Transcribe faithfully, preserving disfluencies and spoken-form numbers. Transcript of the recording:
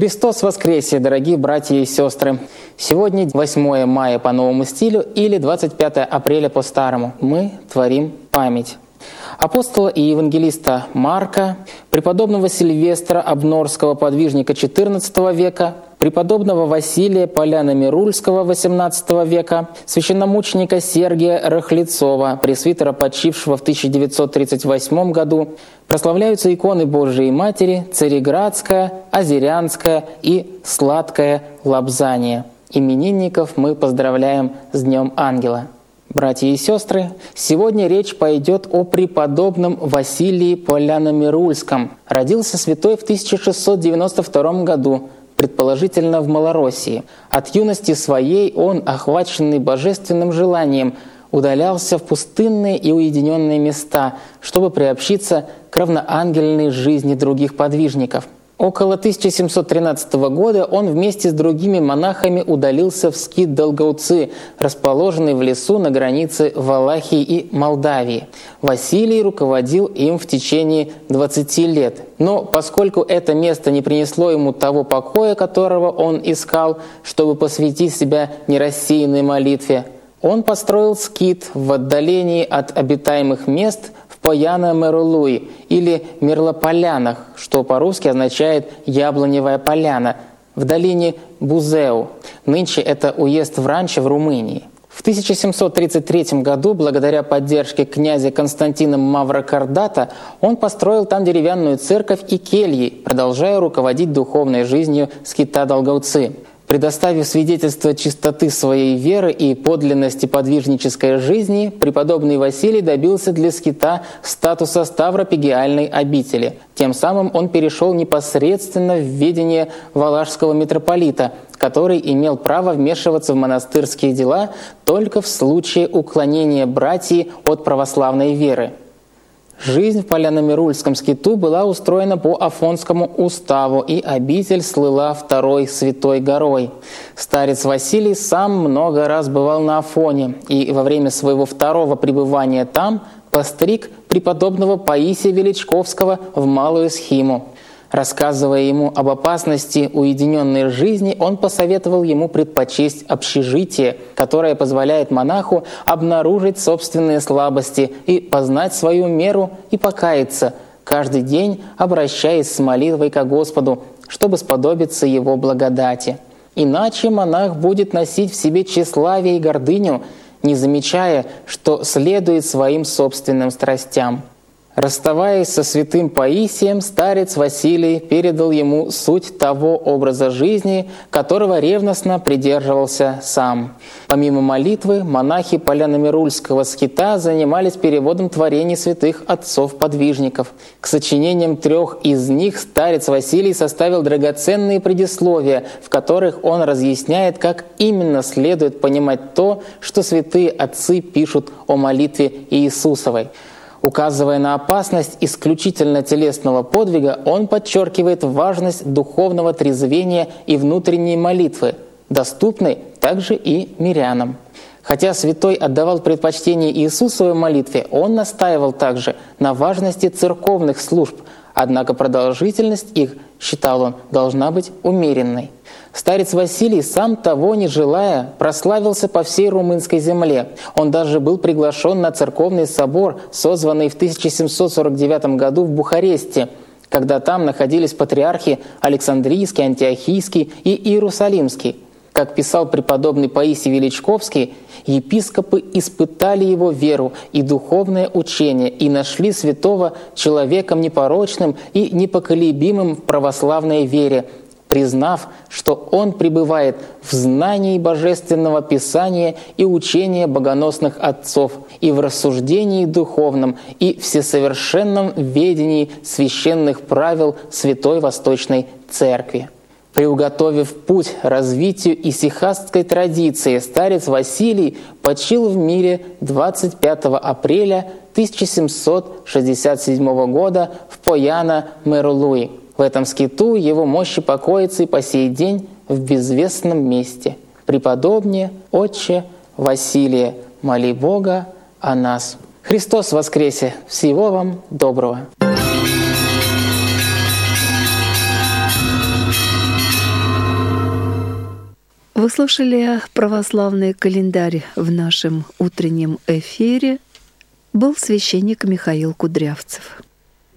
Христос воскресе, дорогие братья и сестры! Сегодня восьмое мая по новому стилю или двадцать пятое апреля по старому. Мы творим память апостола и евангелиста Марка, преподобного Сильвестра Обнорского, подвижника четырнадцатого века, преподобного Василия Поляно-Мирульского восемнадцатого века, священномученика Сергия Рахлицова, пресвитера, почившего в тысяча девятьсот тридцать восьмом году, прославляются иконы Божией Матери, Цареградская, Озерянская и Сладкое Лобзание. Именинников мы поздравляем с Днем Ангела. Братья и сестры, сегодня речь пойдет о преподобном Василии Поляно-Мирульском. Родился святой в тысяча шестьсот девяносто втором году, предположительно в Малороссии. От юности своей он, охваченный божественным желанием, удалялся в пустынные и уединенные места, чтобы приобщиться к равноангельной жизни других подвижников. Около тысяча семьсот тринадцатого года он вместе с другими монахами удалился в скит Долгоуцы, расположенный в лесу на границе Валахии и Молдавии. Василий руководил им в течение двадцати лет. Но поскольку это место не принесло ему того покоя, которого он искал, чтобы посвятить себя нерассеянной молитве, он построил скит в отдалении от обитаемых мест в Пояно-Мерулуи или Мерлополянах, что по-русски означает «яблоневая поляна», в долине Бузеу. Нынче это уезд Вранча в Румынии. В тысяча семьсот тридцать третьем году, благодаря поддержке князя Константина Маврокордата, он построил там деревянную церковь и кельи, продолжая руководить духовной жизнью скита Долгоуцы. Предоставив свидетельство чистоты своей веры и подлинности подвижнической жизни, преподобный Василий добился для скита статуса ставропигиальной обители. Тем самым он перешел непосредственно в ведение валашского митрополита, который имел право вмешиваться в монастырские дела только в случае уклонения братьев от православной веры. Жизнь в Поляно-Мирульском скиту была устроена по Афонскому уставу, и обитель слыла второй святой горой. Старец Василий сам много раз бывал на Афоне, и во время своего второго пребывания там постриг преподобного Паисия Величковского в Малую Схиму. Рассказывая ему об опасности уединенной жизни, он посоветовал ему предпочесть общежитие, которое позволяет монаху обнаружить собственные слабости и познать свою меру и покаяться, каждый день обращаясь с молитвой ко Господу, чтобы сподобиться Его благодати. Иначе монах будет носить в себе тщеславие и гордыню, не замечая, что следует своим собственным страстям. Расставаясь со святым Паисием, старец Василий передал ему суть того образа жизни, которого ревностно придерживался сам. Помимо молитвы, монахи Поляно-Мирульского скита занимались переводом творений святых отцов-подвижников. К сочинениям трех из них старец Василий составил драгоценные предисловия, в которых он разъясняет, как именно следует понимать то, что святые отцы пишут о молитве Иисусовой. Указывая на опасность исключительно телесного подвига, он подчеркивает важность духовного трезвения и внутренней молитвы, доступной также и мирянам. Хотя святой отдавал предпочтение Иисусовой молитве, он настаивал также на важности церковных служб, однако продолжительность их, считал он, должна быть умеренной. Старец Василий, сам того не желая, прославился по всей румынской земле. Он даже был приглашен на церковный собор, созванный в тысяча семьсот сорок девятом году в Бухаресте, когда там находились патриархи Александрийский, Антиохийский и Иерусалимский. Как писал преподобный Паисий Величковский, епископы испытали его веру и духовное учение и нашли святого человеком непорочным и непоколебимым в православной вере, признав, что он пребывает в знании Божественного Писания и учения богоносных отцов, и в рассуждении духовном, и всесовершенном ведении священных правил Святой Восточной Церкви. Приуготовив путь развитию исихастской традиции, старец Василий почил в мире двадцать пятого апреля тысяча семьсот шестьдесят седьмого года в Пояно-Мерулуи. В этом скиту его мощи покоятся и по сей день в безвестном месте. Преподобнее, отче Василия, моли Бога о нас. Христос воскресе! Всего вам доброго! Вы слушали православный календарь в нашем утреннем эфире. Был священник Михаил Кудрявцев.